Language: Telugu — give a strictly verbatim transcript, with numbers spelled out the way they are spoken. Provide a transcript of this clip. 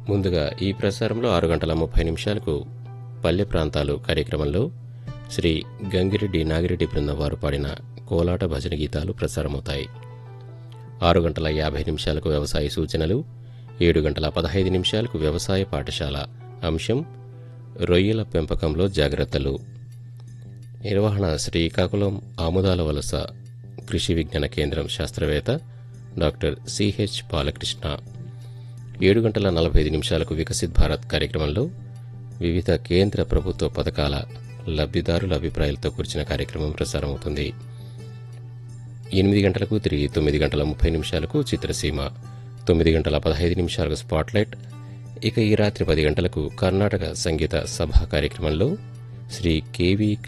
ముందుగా ఈ ప్రసారంలో ఆరు గంటల ముప్పై నిమిషాలకు పల్లె ప్రాంతాలు కార్యక్రమంలో శ్రీ గంగిరెడ్డి నాగిరెడ్డి బృందం వారు పాడిన కోలాట భజన గీతాలు ప్రసారమవుతాయి. ఆరు గంటల యాభై నిమిషాలకు వ్యవసాయ సూచనలు, ఏడు గంటల పదహైదు నిమిషాలకు వ్యవసాయ పాఠశాల అంశం రొయ్యల పెంపకంలో జాగ్రత్తలు. నిర్వహణ శ్రీకాకుళం ఆముదాల వలస కృషి విజ్ఞాన కేంద్రం శాస్త్రవేత్త డాక్టర్ సిహెచ్ బాలకృష్ణ. ఏడు గంటల నలభై ఐదు నిమిషాలకు వికసిత్ భారత్ కార్యక్రమంలో వివిధ కేంద్ర ప్రభుత్వ పథకాల లబ్ధిదారుల అభిప్రాయాలతో కూర్చిన కార్యక్రమం ప్రసారమవుతుంది. ఎనిమిది గంటలకు తిరిగి తొమ్మిది గంటల ముప్పై నిమిషాలకు చిత్రసీమ, తొమ్మిది గంటల పదహైదు నిమిషాలకు స్పాట్లైట్. ఇక ఈ రాత్రి పది గంటలకు కర్ణాటక సంగీత సభ కార్యక్రమంలో శ్రీ కెవి